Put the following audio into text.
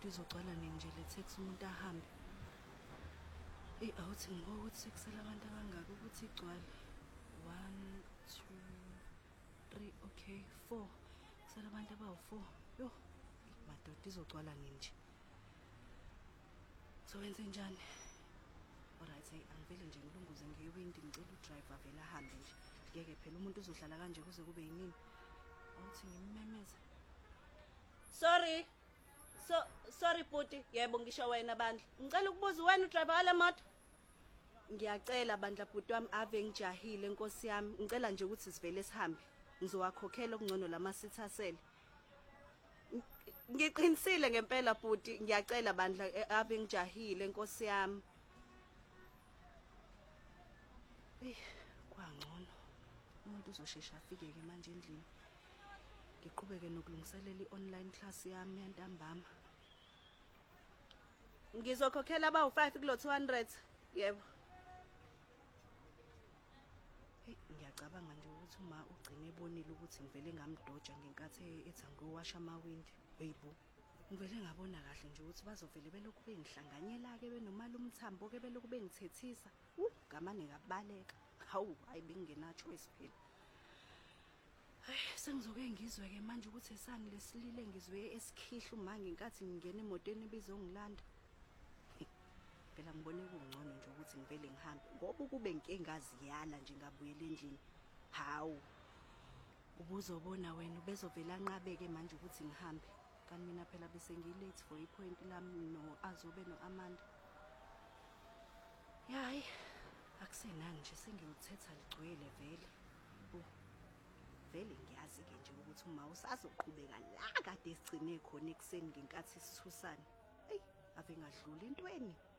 madoda izogcwala nini nje le taxi umuntu ahambe. Awuthi ngibuka ukuthi sekusela abantu abangaka ukuthi igcwale. 1 2 3 okay 4. Kusela abantu abawu4. Yo, madoda izogcwala nini nje. So wenze njani? Alright, angivele nje ngilunguze ngewindi ngicela udriver vele ahambe nje. Ngeke phela umuntu uzohlala kanje kuze kube yinini. Awuthi ngimemeza. Sorry Puti, yebo ngisho wena bandla. Ngicela ukubuza wena udriver wale moto. Ngiyacela bandla Puti wami ave ngijahile Nkosi yami. Ngicela nje ukuthi sivele sihambe. Ngizowakhokhela okungcono lamasitha asele. Ngiqinisile ngempela Puti, ngiyacela bandla ave ngijahile Nkosi yami. Kwangcono. Umuntu uzoshesha afike ke manje endlini. Ngiqhubeke nokulungiselela i-online class yami yantambama. Ngizokhokhela abawu5 kilo 200. Yebo. Ngiyacabanga nje ukuthi uma ugcine ebonile ukuthi ngivele ngamdoja ngenkathi ethi ngowasha amawindi. Hayibo. Ngivele ngabona kahle nje ukuthi bazovele belokhu bengihlanganyela ke benomali umthambo ke belokhu bengithethisa. Ngamane ngabaleka. Hawu, hayi bengena choice phela. Sengizoke ngizwe ke manje ukuthi esani lesilile ngizwe esikhihla uma ngenkathi ngingena emotweni bizongilanda. Phela ngibone kungcono nje ukuthi ngivele ngihambe ngoba kube ngengaziyala nje ngabuyela endlini. Hawu. Ubuzobona wena ubezovela anqabeke manje ukuthi ngihambe. Kanti mina phela bese ngilate for ipoint lami no azobe no Amanda. Yayi, akusenani nje sengiyothetha ligcwele vele. Vele ngiyazi ke nje ukuthi uma usazoqhubeka la kade sigcine khona ekseni ngenkathi sithusana. Ave ngadlula entweni.